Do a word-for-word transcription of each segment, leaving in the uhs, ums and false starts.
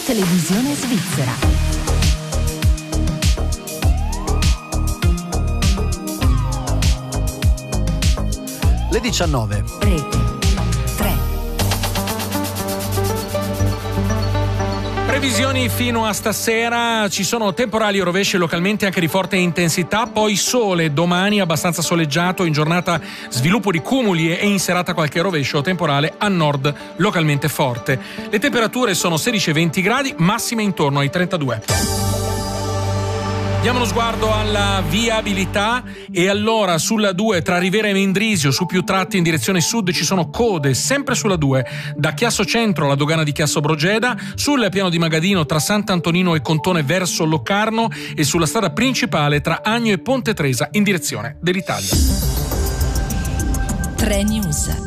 televisione svizzera. Le diciannove. Rete tre. Previsioni fino a stasera: ci sono temporali o rovesci localmente anche di forte intensità, poi sole domani abbastanza soleggiato, in giornata sviluppo di cumuli e in serata qualche rovescio temporale a nord localmente forte. Le temperature sono sedici e venti gradi, massime intorno ai trentadue. Diamo uno sguardo alla viabilità e allora sulla due tra Rivera e Mendrisio su più tratti in direzione sud ci sono code sempre sulla due da Chiasso Centro alla dogana di Chiasso Brogeda, sul piano di Magadino tra Sant'Antonino e Contone verso Locarno e sulla strada principale tra Agno e Ponte Tresa in direzione dell'Italia. tre News.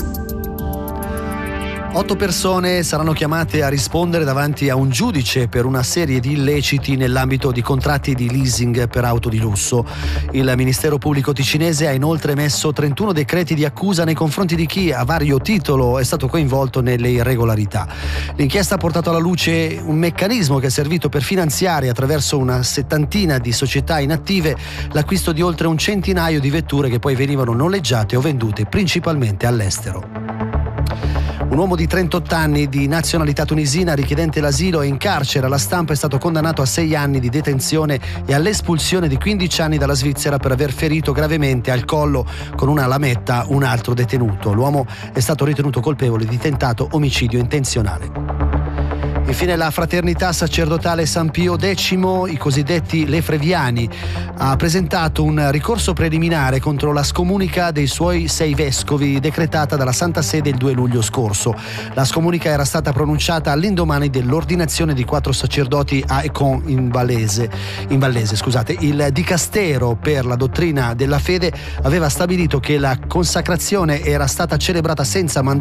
Otto persone saranno chiamate a rispondere davanti a un giudice per una serie di illeciti nell'ambito di contratti di leasing per auto di lusso. Il Ministero Pubblico Ticinese ha inoltre emesso trentuno decreti di accusa nei confronti di chi a vario titolo è stato coinvolto nelle irregolarità. L'inchiesta ha portato alla luce un meccanismo che è servito per finanziare attraverso una settantina di società inattive l'acquisto di oltre un centinaio di vetture che poi venivano noleggiate o vendute principalmente all'estero. Un uomo di trentotto anni di nazionalità tunisina richiedente l'asilo è in carcere. Alla stampa è stato condannato a sei anni di detenzione e all'espulsione di quindici anni dalla Svizzera per aver ferito gravemente al collo con una lametta un altro detenuto. L'uomo è stato ritenuto colpevole di tentato omicidio intenzionale. Infine la fraternità sacerdotale San Pio X, i cosiddetti Lefreviani, ha presentato un ricorso preliminare contro la scomunica dei suoi sei vescovi decretata dalla Santa Sede il due luglio scorso. La scomunica era stata pronunciata all'indomani dell'ordinazione di quattro sacerdoti a Econ in Vallese. In Vallese, scusate. Il dicastero per la dottrina della fede aveva stabilito che la consacrazione era stata celebrata senza mandato